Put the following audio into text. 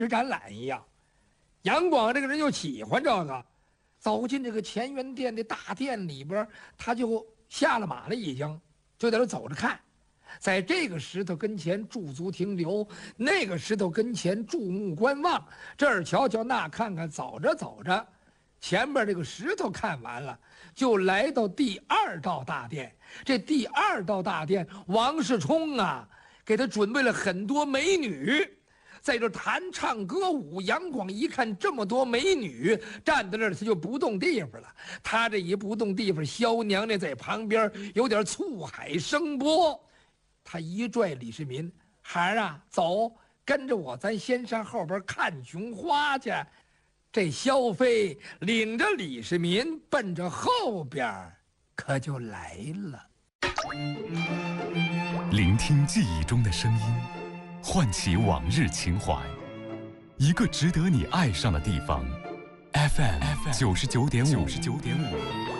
展览一样。杨广这个人就喜欢这个，走进这个乾元殿的大殿里边，他就下了马了，已经就在那走着看。在这个石头跟前驻足停留，那个石头跟前注目观望，这儿瞧瞧那看看，走着走着，前边这个石头看完了，就来到第二道大殿。这第二道大殿，王世充啊，给他准备了很多美女，在这弹唱歌舞。杨广一看这么多美女站在那儿，他就不动地方了。他这一不动地方，萧娘娘在旁边有点醋海生波。他一拽李世民：“孩儿啊，走，跟着我，咱先上后边看琼花去。”这萧妃领着李世民奔着后边可就来了。 聆听记忆中的声音，唤起往日情怀，一个值得你爱上的地方。FM 99.5。